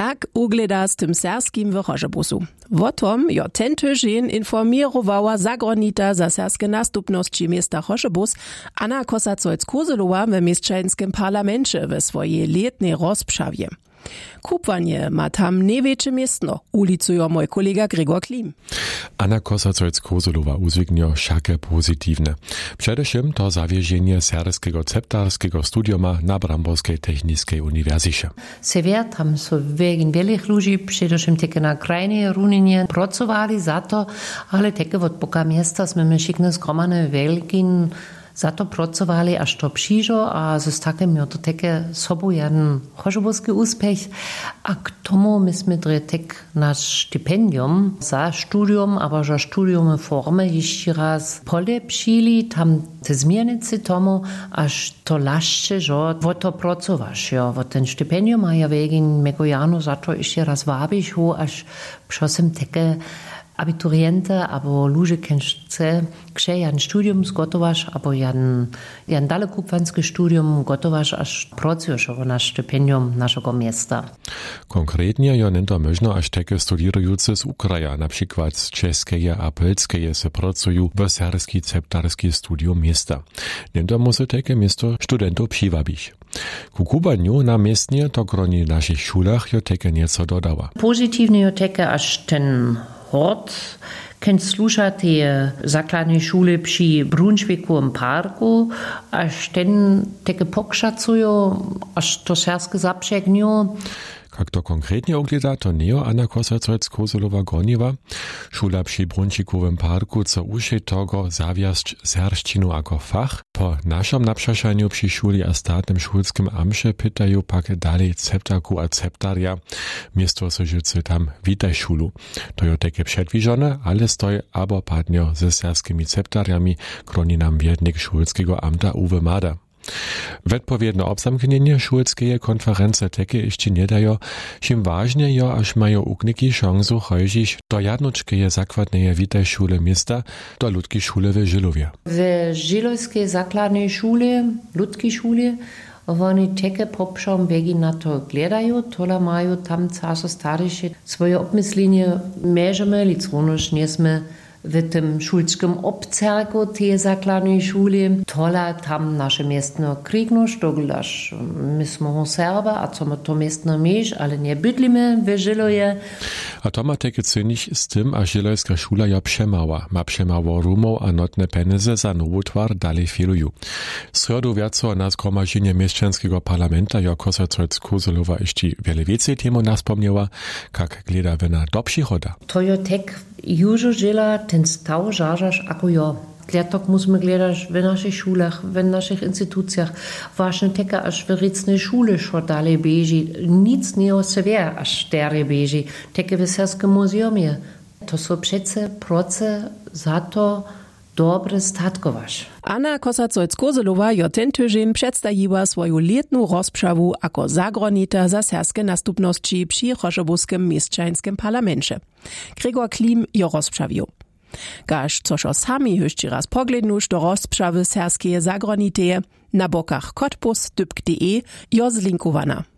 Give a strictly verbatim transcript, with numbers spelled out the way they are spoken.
Kak ugleda z tym serskim w Chorzebusu. O tom jo ten tydzień informierowała zagronica za serskie nastupności miasta Chorzebus Anna Kosacoic-Kozelowa w mieszczańskim parlamencie we swojej letniej rozprzawie. Kupwanie ma tam największe miestno, ulicuje mój kolega Gregor Klim. Anna Kosacoic-Kozelowa uzwignie wszakie pozytywne. Przedewším to zawiezienie serskiego ceptarskiego studiuma na Bramborskiej Technicznej Uniwersycie. Sever tam so wegen wielich ludzi, przedewším takie na krajnej runinie pracowali za to, ale takie od boka miasta sme my šikne zgromane wielkin za to pracowali, aż to przyjrzą, a z takim jo to takie sobą jeden chorzebuski uspech. A k tomu myśmy tak nasz stypendium za studium, aber za studium formy jeszcze raz polepszyli, tam te zmienicy tomu, aż to laszcze, że o to pracowasz, jo, o ten stypendium, a ja wegen mego janu za to jeszcze raz wabisz, ho, aż przosem takie Abituriente, aber ludzie kenšce, kše jan studium zgotovaš, aber jan, jan dalekupvanske studium gotovaš, až pracuješ o naš stipendium našego miasta. Konkretnie jo nento možno až takie studierujące z Ukraja, na przykład z Českeje a Polskeje se pracują w serski ceptarski studium miasta. Nento musi takie miasto studentów přiwabić. Ku kubaniu na miestnie to kroni naszych szulach jo takie nieco dodała. Pozytywnie jo takie, aż ten hort kan slušati zakladne šule pri Brunšvikovem parku, až ten také pokšacujú, až to serske zapšegňujú. Jak to konkretnie ogleda, to nie Anna Kosacoic-Kozelowa goniła. Szula przy Brunšvikovem parku, co uszy tego zawiasć serszczinu jako fach. Po naszym naprzeszaniu przy szuli a statnym szulskim amsze pytają pak dalej ceptarku a ceptaria. Miasto sożycy tam witaj szulu. To jo takie przedwiżone, ale stoi abo padnio ze serskimi ceptariami, kroni nam wiednik szulskiego amta Uwe Mada. Wedpowiedno obzamknienie szulskie konference takie jeszcze nie dają, czym ważne jo, aż mają ukniki szansu chojdzić do jadnoczkie zakładnej witaj szule miasta, do ludki szule w Żylowie. W Żylowskiej zakładnej szule, ludki szule, oni takie poprzom biegi na to gledają, tola mają tam caso starysze swoje obmyslenie, mierzemy, licrunoż nie sme w tym szulskim obcerku tej zakladnej szuli. Tola tam nasze miestno krignosz, doglasz myśmy Serba, a co my to miestno mieć, ale nie bydlimy w Żyloje. A to ma takie cynić z tym, a Żylojska szula ja przemała. Ma przemało rumów, a notne peneze za nowotwar dalej filują. Srodu wiaco na zgromadzenie mieszczanskiego parlamenta jo Kosacoic-Kozelowa jeszcze wiele więcej temu naspomniała, jak gleda wena do przychoda. To jo tek już żyla ten stał żarzasz ako jo. Gletok musimy gledać w naszych szulach, w naszych instytucjach. Właśnie taka aż w rycnej szule szło dalej bieży. Nic nie o sobie aż dalej bieży. Takie w serskim muzeumie. To są przece proce za to dobre statkować. Anna Kosacoic-Kozelowa jo ten tydzień przedstawiła swoją letną rozprzawę jako zagronica za serskie nastupności przy Chorzebuskim mieszczańskim parlamencie. Gregor Klim jo rozprzawił. Gaż cożo sami jeszcze raz poglednusz do rozprzawy serskie zagranitie na bokach kotbus punkt de jo zlinkowana.